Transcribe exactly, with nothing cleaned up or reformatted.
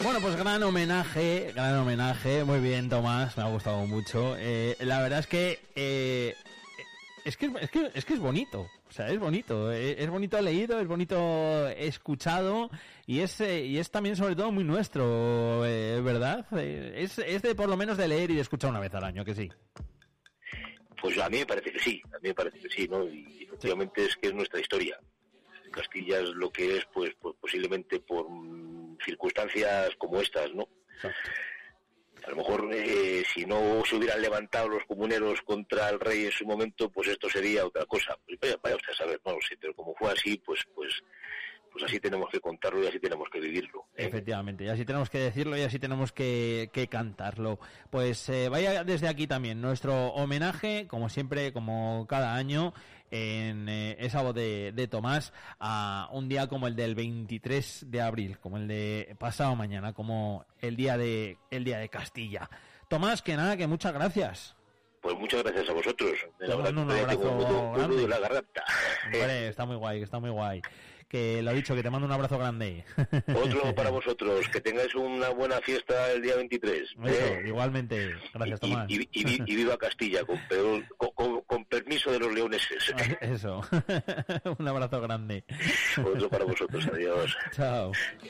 Bueno, pues gran homenaje, gran homenaje, muy bien, Tomás, me ha gustado mucho. Eh, la verdad es que, eh, es que es que es que es bonito, o sea, es bonito, es, es bonito leído, es bonito escuchado y es eh, y es también sobre todo muy nuestro, eh, ¿verdad? Eh, es es de por lo menos de leer y de escuchar una vez al año, que sí. Pues a mí me parece que sí, a mí me parece que sí, ¿no? Y efectivamente es que es nuestra historia. Castilla es lo que es, pues, pues posiblemente por mm, circunstancias como estas, ¿no? Exacto. A lo mejor eh, si no se hubieran levantado los comuneros contra el rey en su momento, pues esto sería otra cosa. Pues vaya, vaya usted a saber, no lo sé, pero como fue así, pues, pues, pues así tenemos que contarlo y así tenemos que vivirlo, ¿eh? Efectivamente, y así tenemos que decirlo y así tenemos que, que cantarlo. Pues eh, vaya desde aquí también nuestro homenaje, como siempre, como cada año, en eh, esa voz de, de Tomás, a un día como el del veintitrés de abril, como el de pasado mañana, como el día de el día de Castilla. Tomás, que nada, que muchas gracias. Pues muchas gracias a vosotros. Te mando un abrazo grande. De la garganta. Hombre, está muy guay, está muy guay. Que lo dicho, que te mando un abrazo grande. Otro para vosotros, que tengáis una buena fiesta el día veintitrés. Eso, ¿eh? Igualmente. Gracias, Tomás. Y, y, y, y viva Castilla, con, con, con, con permiso de los leoneses. Eso. Un abrazo grande. Otro para vosotros, adiós. Chao.